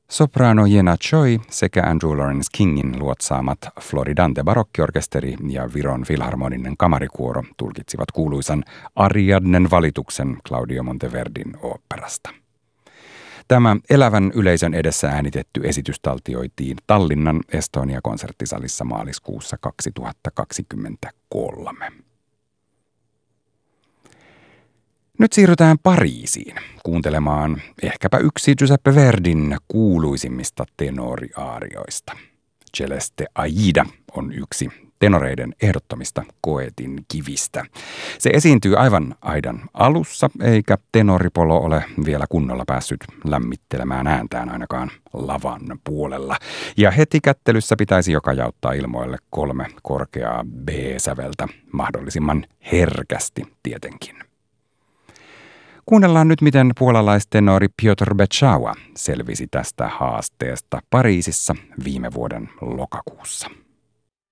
Soprano Jenna Choi sekä Andrew Lawrence Kingin luotsaamat Floridante barokkiorkesteri ja Viron filharmoninen kamarikuoro tulkitsivat kuuluisan Ariadnen valituksen Claudio Monteverdin oopperasta. Tämä elävän yleisön edessä äänitetty esitys taltioitiin Tallinnan Estonia-konserttisalissa maaliskuussa 2023. Nyt siirrytään Pariisiin kuuntelemaan ehkäpä yksi Giuseppe Verdin kuuluisimmista tenoriaarioista. Celeste Aida on yksi tenoreiden ehdottomista koetin kivistä. Se esiintyy aivan Aidan alussa, eikä tenoripolo ole vielä kunnolla päässyt lämmittelemään ääntään ainakaan lavan puolella. Ja heti kättelyssä pitäisi joka jauttaa ilmoille 3 korkeaa B-säveltä, mahdollisimman herkästi tietenkin. Kuunnellaan nyt, miten puolalaistenori Piotr Beczała selvisi tästä haasteesta Pariisissa viime vuoden lokakuussa.